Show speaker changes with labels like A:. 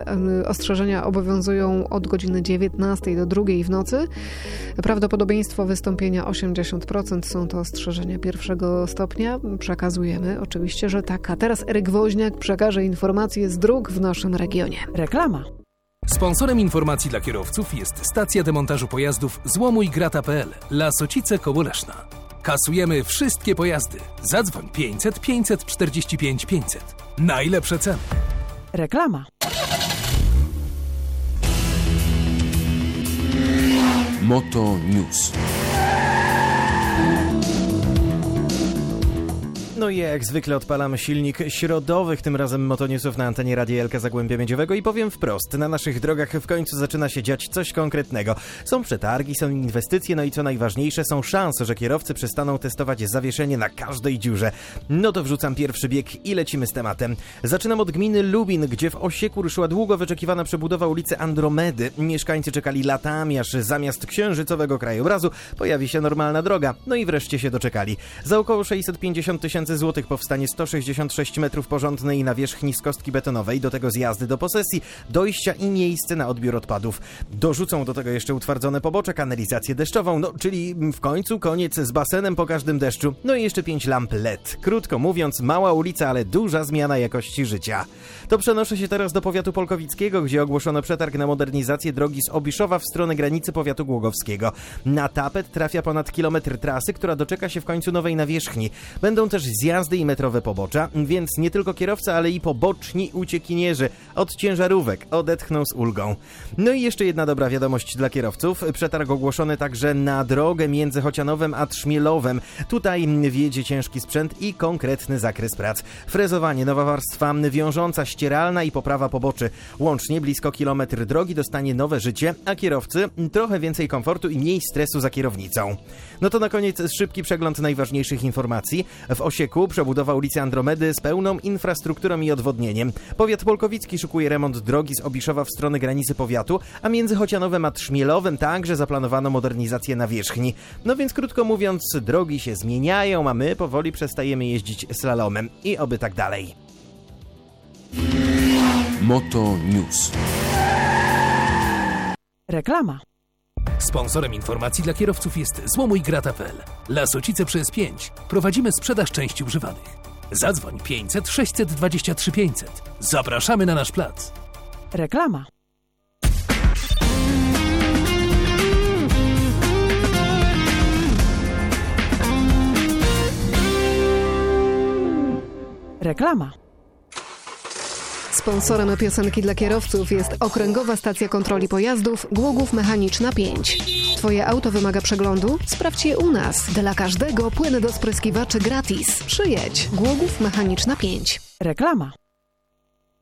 A: Ostrzeżenia obowiązują od godziny 19 do 2 w nocy. Prawdopodobieństwo wystąpienia 80%. Są to ostrzeżenia pierwszego stopnia. Przekazujemy oczywiście, że tak. A teraz Eryk Woźniak przekaże informacje z dróg w naszym regionie.
B: Reklama.
C: Sponsorem informacji dla kierowców jest stacja demontażu pojazdów złomujgrata.pl. Lasocice koło Leszna. Kasujemy wszystkie pojazdy. Zadzwoń 500 545 500. Najlepsze ceny.
B: Reklama.
D: Moto News.
E: No i jak zwykle odpalamy silnik środowych, tym razem Motonewsów na antenie Radia Elka Zagłębia Miedziowego i powiem wprost, na naszych drogach w końcu zaczyna się dziać coś konkretnego. Są przetargi, są inwestycje, no i co najważniejsze, są szanse, że kierowcy przestaną testować zawieszenie na każdej dziurze. No to wrzucam pierwszy bieg i lecimy z tematem. Zaczynam od gminy Lubin, gdzie w Osieku ruszyła długo wyczekiwana przebudowa ulicy Andromedy. Mieszkańcy czekali latami, aż zamiast księżycowego krajobrazu pojawi się normalna droga. No i wreszcie się doczekali. Za około 650 000 złotych powstanie 166 metrów porządnej nawierzchni z kostki betonowej, do tego zjazdy do posesji, dojścia i miejsce na odbiór odpadów. Dorzucą do tego jeszcze utwardzone pobocze, kanalizację deszczową, no czyli w końcu koniec z basenem po każdym deszczu. No i jeszcze 5 lamp LED. Krótko mówiąc, mała ulica, ale duża zmiana jakości życia. To przenoszę się teraz do powiatu polkowickiego, gdzie ogłoszono przetarg na modernizację drogi z Obiszowa w stronę granicy powiatu głogowskiego. Na tapet trafia ponad kilometr trasy, która doczeka się w końcu nowej nawierzchni. Będą też zjazdy i metrowe pobocza, więc nie tylko kierowcy, ale i poboczni uciekinierzy od ciężarówek odetchną z ulgą. No i jeszcze jedna dobra wiadomość dla kierowców. Przetarg ogłoszony także na drogę między Chocianowem a Trzmielowem. Tutaj wjedzie ciężki sprzęt i konkretny zakres prac. Frezowanie, nowa warstwa wiążąca, ścieralna i poprawa poboczy. Łącznie blisko kilometr drogi dostanie nowe życie, a kierowcy trochę więcej komfortu i mniej stresu za kierownicą. No to na koniec szybki przegląd najważniejszych informacji. W Osieku przebudowa ulicy Andromedy z pełną infrastrukturą i odwodnieniem. Powiat polkowicki szykuje remont drogi z Obiszowa w stronę granicy powiatu, a między Chocianowem a Trzmielowem także zaplanowano modernizację nawierzchni. No więc krótko mówiąc, drogi się zmieniają, a my powoli przestajemy jeździć slalomem. I oby tak dalej.
D: Moto News.
B: Reklama.
C: Sponsorem informacji dla kierowców jest złomujgrata.pl. Lasocice przez 5. Prowadzimy sprzedaż części używanych. Zadzwoń 500 623 500. Zapraszamy na nasz plac.
B: Reklama. Reklama.
A: Sponsorem piosenki dla kierowców jest Okręgowa Stacja Kontroli Pojazdów Głogów Mechaniczna 5. Twoje auto wymaga przeglądu? Sprawdź je u nas. Dla każdego płyn do spryskiwaczy gratis. Przyjedź. Głogów Mechaniczna 5.
B: Reklama.